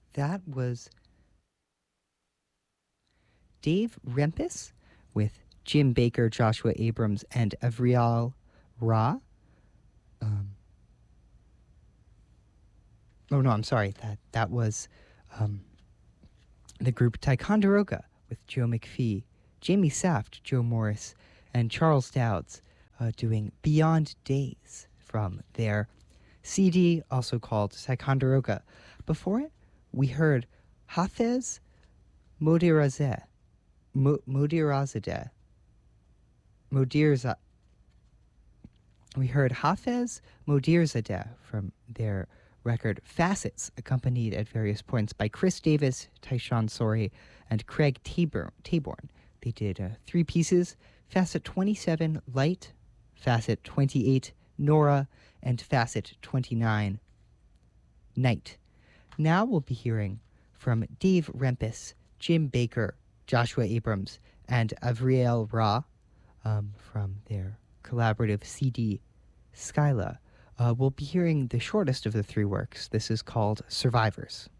That was Dave Rempis with Jim Baker, Joshua Abrams, and Avriel Ra. Oh no, I'm sorry. That was the group Ticonderoga with Joe McPhee, Jamie Saft, Joe Morris, and Charles Dowds doing Beyond Days from their CD, also called Ticonderoga. Before it, we heard Hafez Modirazadeh. We heard Hafez Modirzadeh from their record Facets, accompanied at various points by Chris Davis, Tyshawn Sorey, and Craig Taborn. They did 3 pieces, Facet 27, Light, Facet 28, Nora, and Facet 29, Night. Now we'll be hearing from Dave Rempis, Jim Baker, Joshua Abrams, and Avriel Ra from their collaborative CD, Skyla. We'll be hearing the shortest of the 3 works. This is called Survivors.